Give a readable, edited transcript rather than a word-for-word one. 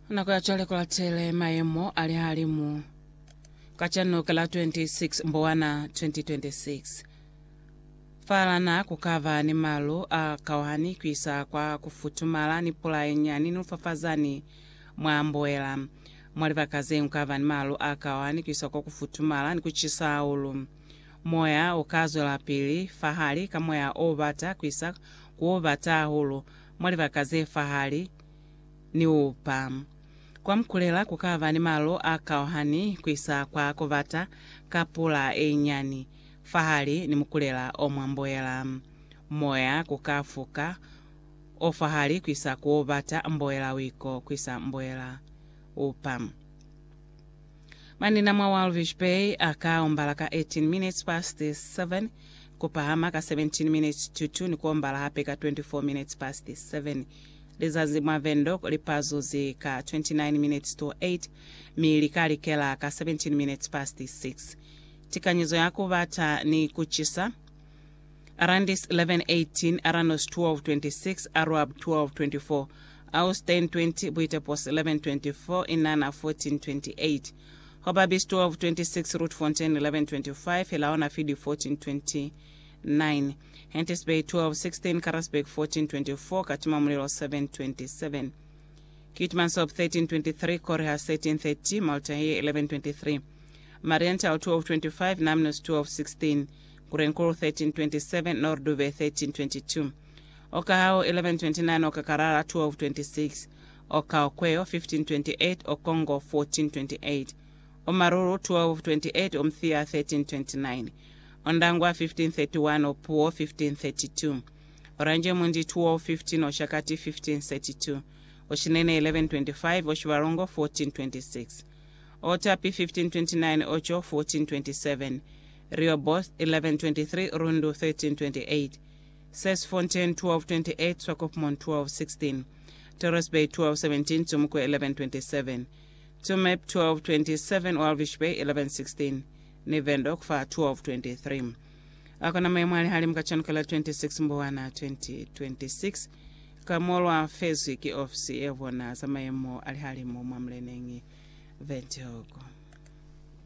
Nakuachole kwa tele mayemo alihalimu kachano kala 26 mbowana 2026 falana kukava ni malu akawani kwisa kwa kufutumala ni pula enyani nufafazani mwamboela mwaliva kaze nkava ni malu akawani kwisa kwa kufutumala ni kuchisa ulu moya ukazo la pili fahali kamoya ovata kwisa kuovata hulu mwaliva kaze fahali ni upa kwa mkulela kukava ni malo akawahani kwisa kwa kovata kapula enyani fahali ni mkulela omwamboela moya kukafuka ofahali kwisa kuovata mboela wiko kwisa mboela upa manina mwa Walvish Bay akaombala ka 18 minutes past 7 kupahama ka 17 minutes to 2 ni kuombala hape ka 24 minutes past 7 lizazi mwa vendo lipazuzi ka 29 minutes to 8 milikali kela ka 17 minutes past 6 tikanyizo yako vata ni kuchisa Arandis 11:18 Aranos 12:26 Arab 12:24 Aus 10:20 Buitepos 11:24 Inana 14:28 Hobabis 12:26 Root Fontaine 11:25 Helaona Fidi 14:29 Hentis Bay 12:16 Karasbek 14:24 Katima Mulilo 7:27 Kitmansop 13:23 Korehas 13:30 Maltahe 11:23 Mariental 12:25 Namnos 12:16 Kurenkuru 13:27 Norduve 13:22 Okahao 11:29 Okakarara 12:26 Okaokweo 15:28 Okongo 14:28 Omaruru 12:28 Omthia 13:29 Ondangwa 15:31 Opuo 15:32 Oranje Mundi 12:15 Oshakati 15:32 Oshinene 11:25 Oshiwarongo 14:26 Otapi 15:29 Ocho 14:27 Riobos 11:23 Rundu 13:28 Sesfontaine 12:28 Swakopmon 12:16 Torres Bay 12:17 Tumukwe 11:27 Tumep 12:27 Walvish Bay 11:16 Nevendok fa 12:23 akona memwali hali mkachanukala 26 mbowana 2026 kamolwa feziki ofisi evona zamayemo alihali mu mamlenengi ventiogo